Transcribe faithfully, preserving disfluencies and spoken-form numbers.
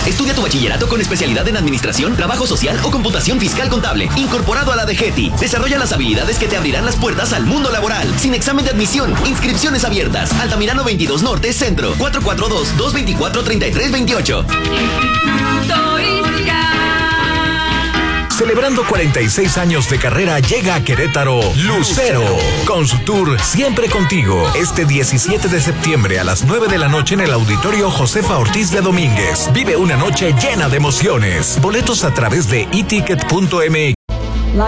Estudia tu bachillerato con especialidad en administración, trabajo social o computación fiscal contable, incorporado a la D G E T I. Desarrolla las habilidades que te abrirán las puertas al mundo laboral. Sin examen de admisión. Inscripciones abiertas. Altamirano veintidós Norte, Centro. cuatro cuatro dos, dos dos cuatro, tres tres dos ocho. Celebrando cuarenta y seis años de carrera, llega a Querétaro Lucero, con su tour Siempre Contigo, este diecisiete de septiembre a las nueve de la noche en el Auditorio Josefa Ortiz de Domínguez. Vive una noche llena de emociones. Boletos a través de e ticket punto m x.